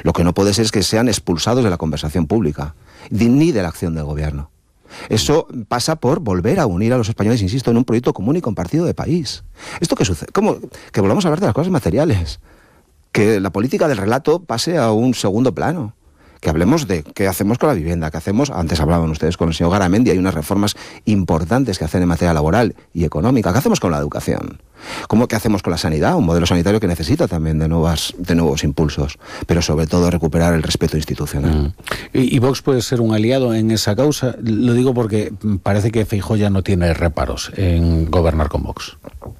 Lo que no puede ser es que sean expulsados de la conversación pública, ni de la acción del gobierno. Eso pasa por volver a unir a los españoles, insisto, en un proyecto común y compartido de país. ¿Esto qué sucede? ¿Cómo? Que volvamos a hablar de las cosas materiales. Que la política del relato pase a un segundo plano. Que hablemos de qué hacemos con la vivienda, qué hacemos, antes hablaban ustedes con el señor Garamendi, hay unas reformas importantes que hacer en materia laboral y económica. ¿Qué hacemos con la educación? ¿Qué hacemos con la sanidad? Un modelo sanitario que necesita también de nuevos impulsos, pero sobre todo recuperar el respeto institucional. ¿Y Vox puede ser un aliado en esa causa? Lo digo porque parece que Feijóo ya no tiene reparos en gobernar con Vox.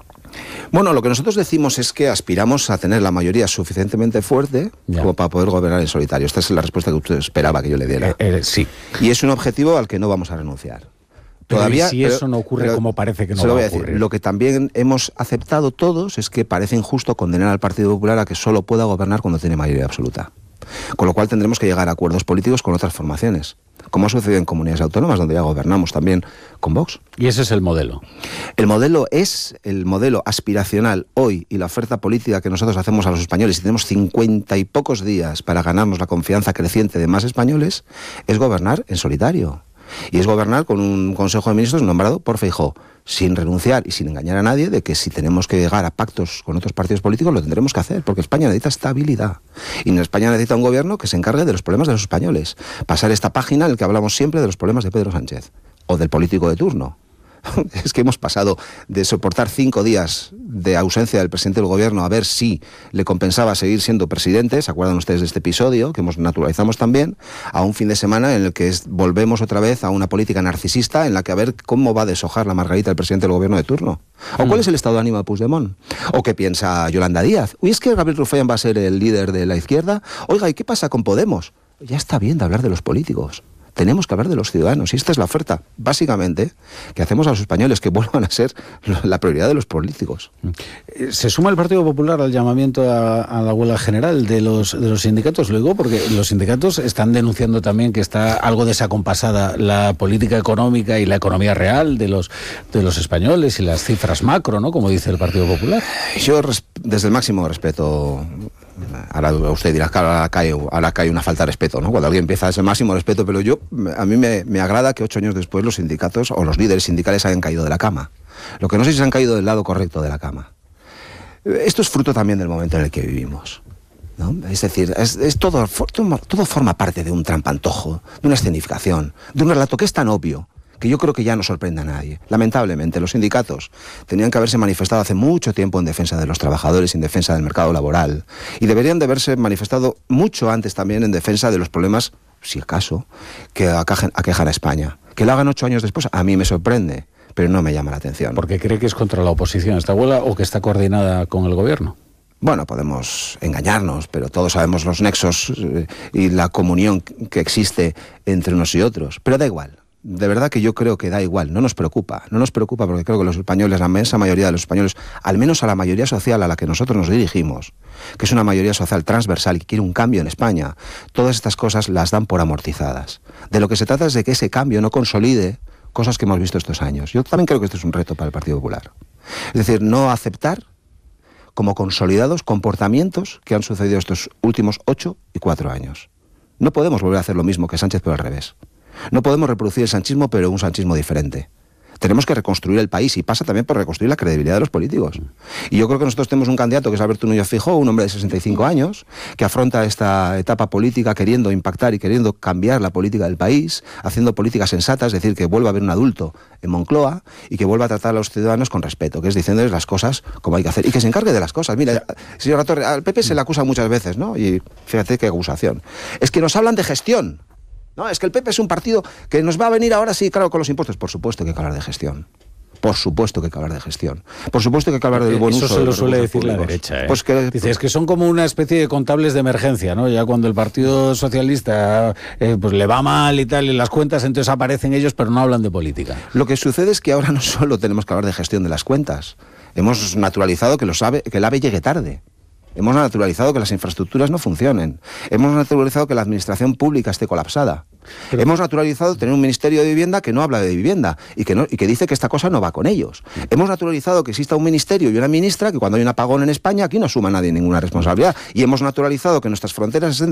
Bueno, lo que nosotros decimos es que aspiramos a tener la mayoría suficientemente fuerte como para poder gobernar en solitario. Esta es la respuesta que usted esperaba que yo le diera. Sí. Y es un objetivo al que no vamos a renunciar. Todavía, si eso no ocurre como parece que no va a ocurrir. Lo que también hemos aceptado todos es que parece injusto condenar al Partido Popular a que solo pueda gobernar cuando tiene mayoría absoluta. Con lo cual tendremos que llegar a acuerdos políticos con otras formaciones, como ha sucedido en comunidades autónomas, donde ya gobernamos también con Vox. ¿Y ese es el modelo? El modelo es el modelo aspiracional hoy, y la oferta política que nosotros hacemos a los españoles, y tenemos 50 y pocos días para ganarnos la confianza creciente de más españoles, es gobernar en solitario. Y es gobernar con un Consejo de Ministros nombrado por Feijóo, sin renunciar y sin engañar a nadie de que si tenemos que llegar a pactos con otros partidos políticos lo tendremos que hacer, porque España necesita estabilidad. Y España necesita un gobierno que se encargue de los problemas de los españoles. Pasar esta página en la que hablamos siempre de los problemas de Pedro Sánchez, o del político de turno. Es que hemos pasado de soportar 5 días de ausencia del presidente del gobierno a ver si le compensaba seguir siendo presidente, ¿se acuerdan ustedes de este episodio que naturalizamos también? A un fin de semana en el que volvemos otra vez a una política narcisista en la que a ver cómo va a deshojar la margarita el presidente del gobierno de turno. ¿O cuál es el estado de ánimo de Puigdemont? ¿O qué piensa Yolanda Díaz? ¿Es que Gabriel Rufián va a ser el líder de la izquierda? Oiga, ¿y qué pasa con Podemos? Ya está bien de hablar de los políticos. Tenemos que hablar de los ciudadanos, y esta es la oferta, básicamente, que hacemos a los españoles, que vuelvan a ser la prioridad de los políticos. ¿Se suma el Partido Popular al llamamiento a la huelga general de los sindicatos? Lo digo porque los sindicatos están denunciando también que está algo desacompasada la política económica y la economía real de los españoles y las cifras macro, ¿no? Como dice el Partido Popular. Yo, desde el máximo respeto... Ahora usted dirá que ahora cae una falta de respeto, ¿no? Cuando alguien empieza a ese máximo respeto, pero a mí me agrada que 8 años después los sindicatos o los líderes sindicales hayan caído de la cama. Lo que no sé si se han caído del lado correcto de la cama. Esto es fruto también del momento en el que vivimos, ¿no? Es decir, todo forma parte de un trampantojo, de una escenificación, de un relato que es tan obvio que yo creo que ya no sorprende a nadie. Lamentablemente, los sindicatos tenían que haberse manifestado hace mucho tiempo en defensa de los trabajadores, en defensa del mercado laboral, y deberían de haberse manifestado mucho antes también en defensa de los problemas, si acaso, que aquejan a España. Que lo hagan 8 años después, a mí me sorprende, pero no me llama la atención. ¿Porque cree que es contra la oposición esta huelga o que está coordinada con el gobierno? Bueno, podemos engañarnos, pero todos sabemos los nexos y la comunión que existe entre unos y otros, pero da igual. De verdad que yo creo que da igual, no nos preocupa porque creo que los españoles, la inmensa mayoría de los españoles, al menos a la mayoría social a la que nosotros nos dirigimos, que es una mayoría social transversal y que quiere un cambio en España, todas estas cosas las dan por amortizadas. De lo que se trata es de que ese cambio no consolide cosas que hemos visto estos años. Yo también creo que esto es un reto para el Partido Popular. Es decir, no aceptar como consolidados comportamientos que han sucedido estos últimos 8 y 4 años. No podemos volver a hacer lo mismo que Sánchez, pero al revés. No podemos reproducir el sanchismo, pero un sanchismo diferente. Tenemos que reconstruir el país, y pasa también por reconstruir la credibilidad de los políticos. Y yo creo que nosotros tenemos un candidato que es Alberto Núñez Feijóo, un hombre de 65 años, que afronta esta etapa política queriendo impactar y queriendo cambiar la política del país, haciendo políticas sensatas, es decir, que vuelva a haber un adulto en Moncloa y que vuelva a tratar a los ciudadanos con respeto, que es diciéndoles las cosas como hay que hacer y que se encargue de las cosas. Mira, señora Torre, al PP se le acusa muchas veces, ¿no? Y fíjate qué acusación. Es que nos hablan de gestión. No, es que el PP es un partido que nos va a venir ahora, sí, claro, con los impuestos. Por supuesto que hay que hablar de gestión. Por supuesto que hay que hablar de gestión. Por supuesto que hay que hablar del buen uso. Eso se lo suele decir la derecha, ¿eh? Pues que, dice, es que son como una especie de contables de emergencia, ¿no? Ya cuando el Partido Socialista pues le va mal y tal, y las cuentas, entonces aparecen ellos, pero no hablan de política. Lo que sucede es que ahora no solo tenemos que hablar de gestión de las cuentas. Hemos naturalizado que el AVE llegue tarde. Hemos naturalizado que las infraestructuras no funcionen. Hemos naturalizado que la administración pública esté colapsada. Pero hemos naturalizado tener un Ministerio de Vivienda que no habla de vivienda y que dice que esta cosa no va con ellos. Hemos naturalizado que exista un ministerio y una ministra que cuando hay un apagón en España aquí no asuma nadie ninguna responsabilidad. Y hemos naturalizado que nuestras fronteras estén